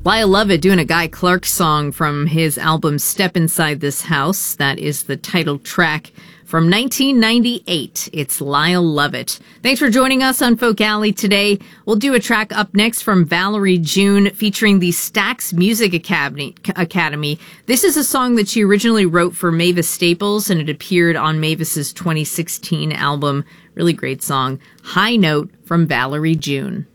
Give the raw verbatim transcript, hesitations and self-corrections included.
Lyle Lovett doing a Guy Clark song from his album Step Inside This House. That is the title track from nineteen ninety-eight. It's Lyle Lovett. Thanks for joining us on Folk Alley today. We'll do a track up next from Valerie June featuring the Stax Music Academy. Academy. This is a song that she originally wrote for Mavis Staples, and it appeared on Mavis's twenty sixteen album. Really great song. High Note from Valerie June.